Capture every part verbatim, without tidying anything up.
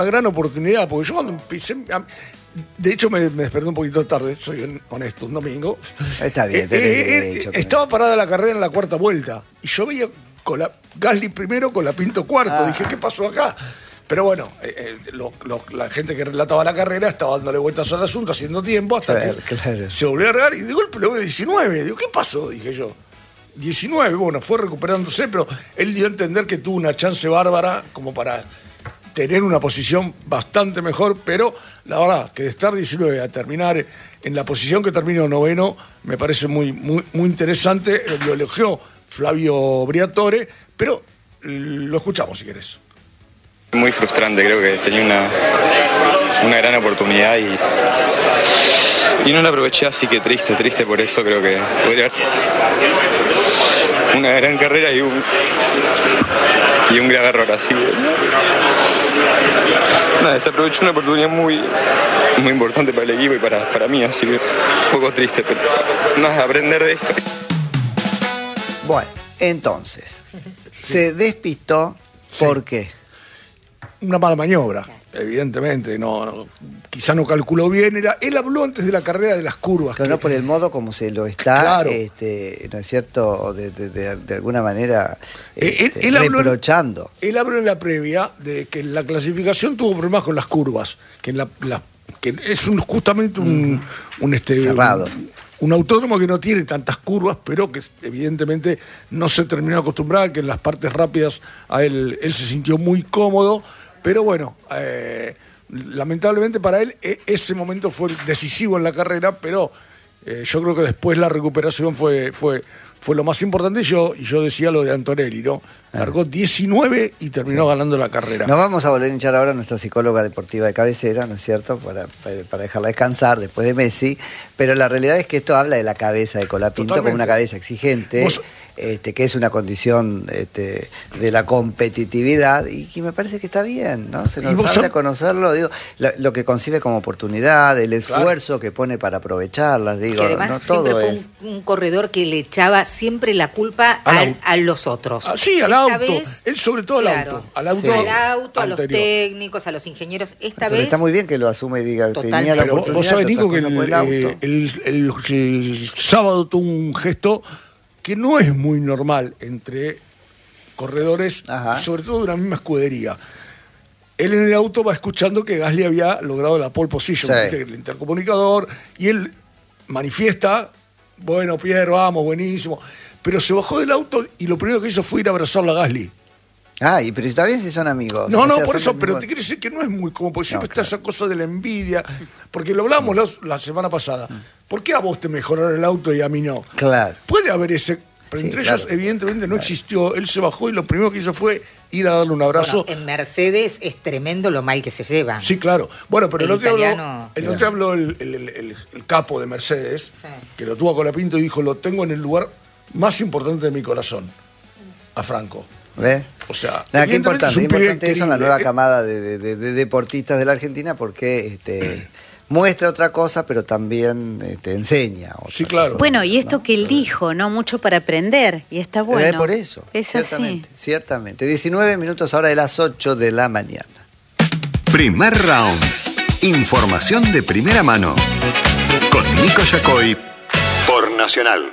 Una gran oportunidad, porque yo cuando empecé... De hecho, me, me desperté un poquito tarde, soy honesto, un domingo. Está bien, eh, eh, eh, Estaba parada la carrera en la cuarta vuelta, y yo veía con la, Gasly primero con la Pinto cuarto. Ah. Dije, ¿qué pasó acá? Pero bueno, eh, eh, lo, lo, la gente que relataba la carrera estaba dándole vueltas al asunto, haciendo tiempo, hasta claro, que claro. se volvió a largar, y de golpe lo veo diecinueve. Digo, ¿qué pasó? Dije yo. diecinueve, bueno, fue recuperándose, pero él dio a entender que tuvo una chance bárbara como para tener una posición bastante mejor, pero la verdad que de estar diecinueve a terminar en la posición que terminó noveno me parece muy, muy, muy interesante. Lo elogió Flavio Briatore, pero lo escuchamos si querés. Muy frustrante, creo que tenía una, una gran oportunidad y, y no la aproveché, así que triste, triste por eso. Creo que podría haber una gran carrera y un, y un gran error, así que nada, desaprovechó una oportunidad muy, muy importante para el equipo y para, para mí, así que un poco triste, pero nada, aprender de esto. Bueno, entonces, sí. se despistó, ¿por sí. qué? Una mala maniobra, evidentemente, no, no, quizá no calculó bien. Era, él habló antes de la carrera de las curvas. Pero que, no por el modo como se lo está, claro. este, ¿no es cierto? De, de, de, de alguna manera este, él, él reprochando. Habló, él habló en la previa de que la clasificación tuvo problemas con las curvas, que, en la, la, que es un, justamente un, mm. un este, cerrado. Un, un autódromo que no tiene tantas curvas, pero que evidentemente no se terminó de acostumbrar, que en las partes rápidas a él, él se sintió muy cómodo. Pero bueno, eh, lamentablemente para él ese momento fue decisivo en la carrera, pero eh, yo creo que después la recuperación fue, fue, fue lo más importante. Y yo, y yo decía lo de Antonelli, ¿no? Largó diecinueve y terminó sí. ganando la carrera. Nos vamos a volver a hinchar ahora a nuestra psicóloga deportiva de cabecera, ¿no es cierto? Para, para dejarla descansar después de Messi. Pero la realidad es que esto habla de la cabeza de Colapinto como una cabeza exigente. ¿Vos? Este, que es una condición este, de la competitividad y que me parece que está bien, ¿no? Se nos habla a conocerlo, digo, lo, lo que concibe como oportunidad, el esfuerzo claro. que pone para aprovecharlas, digo, que además no siempre todo fue es... un, un corredor que le echaba siempre la culpa al, a los otros. Ah, sí, al Esta auto, vez, él sobre todo claro, al auto, al auto, sí. al auto a los anterior. técnicos, a los ingenieros. Esta Pero vez está muy bien que lo asume y diga, totalmente. tenía la Pero oportunidad. Vos sabés, Nico, que el, el, eh, el, el, el sábado tuvo un gesto que no es muy normal entre corredores, y sobre todo de una misma escudería. Él en el auto va escuchando que Gasly había logrado la pole position, sí. el intercomunicador, y él manifiesta, bueno, Pierre, vamos, buenísimo, pero se bajó del auto y lo primero que hizo fue ir a abrazarlo a Gasly. Ah, y pero está bien si son amigos. No, o no, sea, por eso, amigos. pero te quiero decir que no es muy común, porque siempre no, claro. está esa cosa de la envidia, porque lo hablamos la, la semana pasada. ¿Por qué a vos te mejoraron el auto y a mí no? Claro. Puede haber ese, pero sí, entre claro. ellos evidentemente no claro. existió. Él se bajó y lo primero que hizo fue ir a darle un abrazo. Bueno, en Mercedes es tremendo lo mal que se llevan. Sí, claro. Bueno, pero el, el otro italiano... habló, el, otro habló el, el, el, el capo de Mercedes, sí. que lo tuvo a Colapinto y dijo, lo tengo en el lugar más importante de mi corazón, a Franco. ¿Ves? O sea, nada, qué importante, es importante eso en la nueva eh, camada de, de, de, de deportistas de la Argentina, porque este, muestra otra cosa, pero también este, enseña. Otra sí, claro. Cosa, bueno, y esto ¿no? que él dijo, ¿no? Mucho para aprender, y está bueno. Es por eso, es ciertamente, así. ciertamente. diecinueve minutos ahora de las ocho de la mañana. Primer round. Información de primera mano. Con Nico Yacoy por Nacional.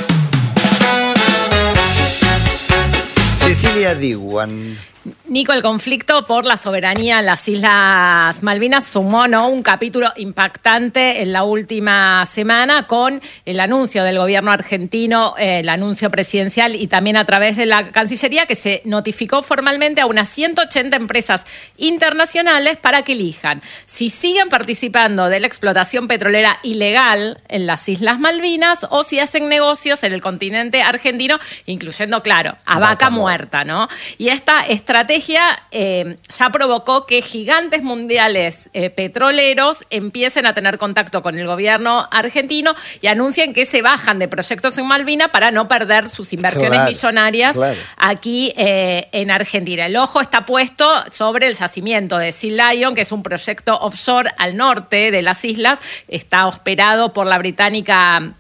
Cecilia Diwan. Nico, el conflicto por la soberanía en las Islas Malvinas sumó, ¿no?, un capítulo impactante en la última semana con el anuncio del gobierno argentino, eh, el anuncio presidencial y también a través de la Cancillería, que se notificó formalmente a unas ciento ochenta empresas internacionales para que elijan si siguen participando de la explotación petrolera ilegal en las Islas Malvinas o si hacen negocios en el continente argentino, incluyendo, claro, a vaca, vaca muerta, ¿no? Y esta estrategia eh, ya provocó que gigantes mundiales eh, petroleros empiecen a tener contacto con el gobierno argentino y anuncien que se bajan de proyectos en Malvinas para no perder sus inversiones claro, millonarias claro. aquí eh, en Argentina. El ojo está puesto sobre el yacimiento de Sea Lion, que es un proyecto offshore al norte de las islas, está operado por la británica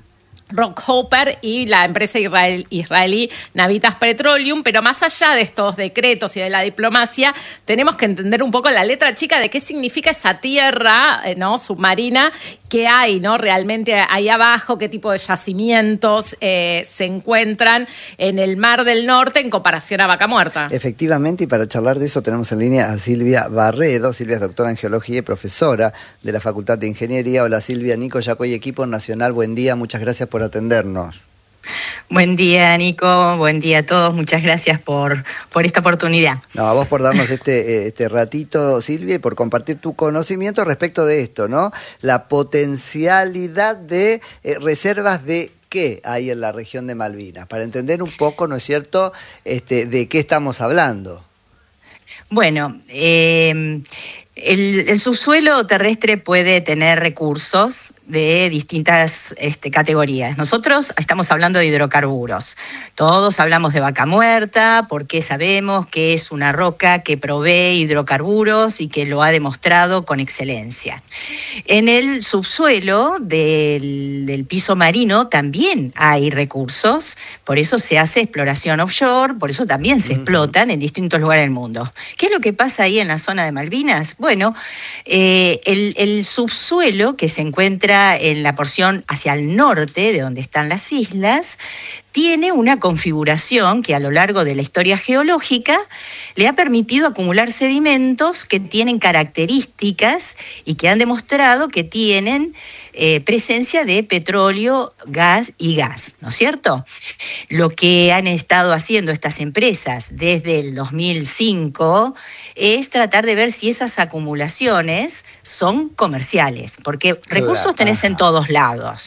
Rockhopper y la empresa israel, israelí Navitas Petroleum, pero más allá de estos decretos y de la diplomacia, tenemos que entender un poco la letra chica de qué significa esa tierra, ¿no?, submarina que hay, ¿no?, realmente ahí abajo, qué tipo de yacimientos eh, se encuentran en el Mar del Norte en comparación a Vaca Muerta. Efectivamente, y para charlar de eso tenemos en línea a Silvia Barredo. Silvia es doctora en Geología y profesora de la Facultad de Ingeniería. Hola Silvia, Nico Yacoy, equipo nacional, buen día, muchas gracias por atendernos. Buen día, Nico, buen día a todos, muchas gracias por, por esta oportunidad. No, a vos por darnos este, este ratito, Silvia, y por compartir tu conocimiento respecto de esto, ¿no? La potencialidad de eh, reservas de qué hay en la región de Malvinas, para entender un poco, ¿no es cierto?, este, de qué estamos hablando. Bueno, eh, el, el subsuelo terrestre puede tener recursos de distintas este, categorías. Nosotros estamos hablando de hidrocarburos. Todos hablamos de Vaca Muerta porque sabemos que es una roca que provee hidrocarburos y que lo ha demostrado con excelencia. En el subsuelo del, del piso marino también hay recursos, por eso se hace exploración offshore, por eso también se explotan en distintos lugares del mundo. ¿Qué es lo que pasa ahí en la zona de Malvinas? Bueno, eh, el, el subsuelo que se encuentra en la porción hacia el norte, de donde están las islas, tiene una configuración que a lo largo de la historia geológica le ha permitido acumular sedimentos que tienen características y que han demostrado que tienen eh, presencia de petróleo, gas y gas, ¿no es cierto? Lo que han estado haciendo estas empresas desde el dos mil cinco es tratar de ver si esas acumulaciones son comerciales, porque recursos tenés en todos lados.